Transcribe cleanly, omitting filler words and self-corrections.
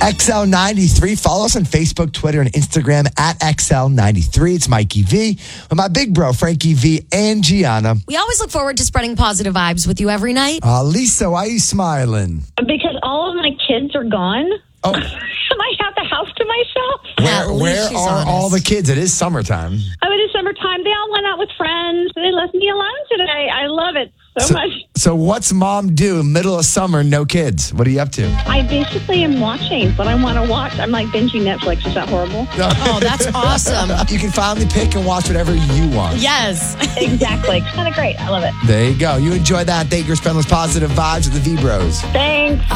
XL93. Follow us on Facebook, Twitter, and Instagram at XL93. It's Mikey V with my big bro, Frankie V, and Gianna. We always look forward to spreading positive vibes with you every night. Lisa, why are you smiling? Because all of my kids are gone. Oh. And I have the house to myself. Where are all the kids? It is summertime. Oh, it is summertime. They all went out with friends. They left me alone today. I love it so much. So what's mom do middle of summer, no kids? What are you up to? I basically am watching what I want to watch. I'm like binging Netflix. Is that horrible? Oh, that's awesome. You can finally pick and watch whatever you want. Yes. Exactly. Kind of great. I love it. There you go. You enjoy that. Thank you for spending those positive vibes with the V-Bros. Thanks.